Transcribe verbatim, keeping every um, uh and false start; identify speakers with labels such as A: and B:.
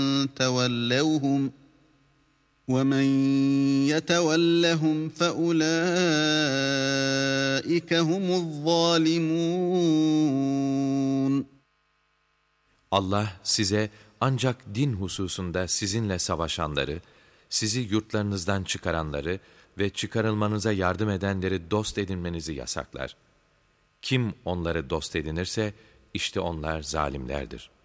A: تَوَلَّوْهُمْ وَمَنْ يَتَوَلَّهُمْ فَأُولَٰئِكَ هُمُ الظَّالِمُونَ.
B: Allah size ancak din hususunda sizinle savaşanları, sizi yurtlarınızdan çıkaranları ve çıkarılmanıza yardım edenleri dost edinmenizi yasaklar. Kim onları dost edinirse, işte onlar zalimlerdir.